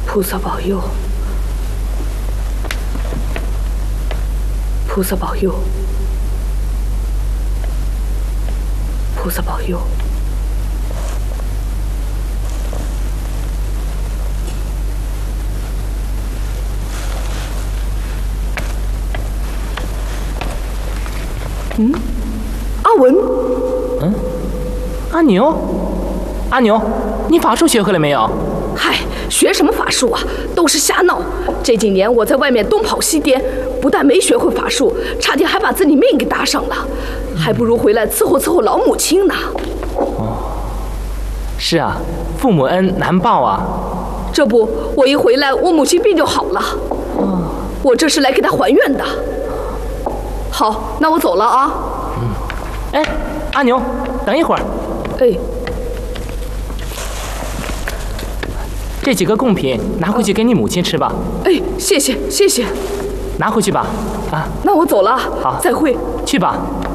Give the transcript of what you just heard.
菩萨保佑，菩萨保佑，菩萨保佑。阿文。 阿牛，阿牛，你法术学会了没有？ 嗨，学什么法术啊，都是瞎闹。这几年我在外面东跑西颠，不但没学会法术，差点还把自己命给搭上了，还不如回来伺候伺候老母亲呢。 是啊，父母恩难报啊。 这不，我一回来，我母亲病就好了。我这是来给她还愿的。好，那我走了啊。 哎，阿牛，等一会儿。 哎， 这几个贡品拿回去给你母亲吃吧。 哎，谢谢谢谢。 拿回去吧。啊， 那我走了。 好， 再会。 去吧。